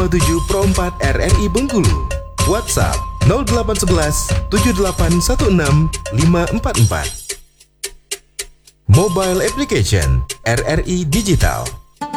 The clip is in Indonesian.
157 Pro 4 RRI Bengkulu. WhatsApp 0811 7816 544. Mobile Application RRI Digital.